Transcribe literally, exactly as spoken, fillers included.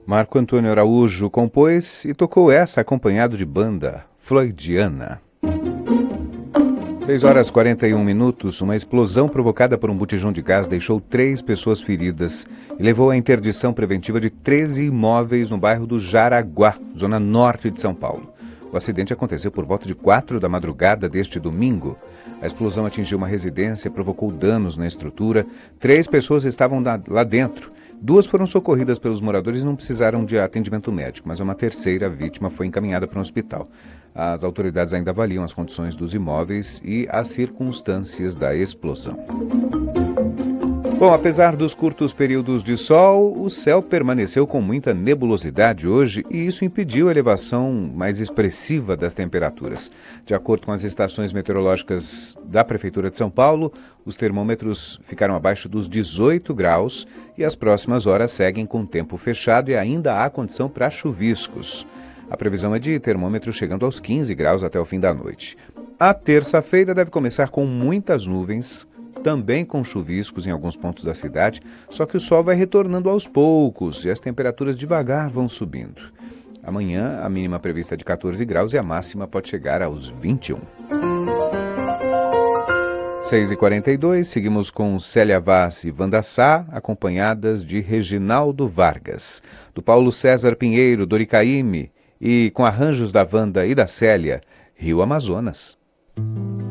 Marco Antônio Araújo compôs e tocou essa acompanhado de banda, Floydiana. seis horas e quarenta e um minutos, uma explosão provocada por um botijão de gás deixou três pessoas feridas e levou à interdição preventiva de treze imóveis no bairro do Jaraguá, zona norte de São Paulo. O acidente aconteceu por volta de quatro da madrugada deste domingo. A explosão atingiu uma residência e provocou danos na estrutura. Três pessoas estavam lá dentro. Duas foram socorridas pelos moradores e não precisaram de atendimento médico, mas uma terceira vítima foi encaminhada para um hospital. As autoridades ainda avaliam as condições dos imóveis e as circunstâncias da explosão. Bom, apesar dos curtos períodos de sol, o céu permaneceu com muita nebulosidade hoje e isso impediu a elevação mais expressiva das temperaturas. De acordo com as estações meteorológicas da Prefeitura de São Paulo, os termômetros ficaram abaixo dos dezoito graus e as próximas horas seguem com tempo fechado e ainda há condição para chuviscos. A previsão é de termômetro chegando aos quinze graus até o fim da noite. A terça-feira deve começar com muitas nuvens, também com chuviscos em alguns pontos da cidade, só que o sol vai retornando aos poucos e as temperaturas devagar vão subindo. Amanhã, a mínima prevista é de quatorze graus e a máxima pode chegar aos vinte e um. seis e quarenta e dois, seguimos com Célia Vaz e Wanda Sá, acompanhadas de Reginaldo Vargas, do Paulo César Pinheiro, Dori Caymmi, e com arranjos da Wanda e da Célia, Rio Amazonas.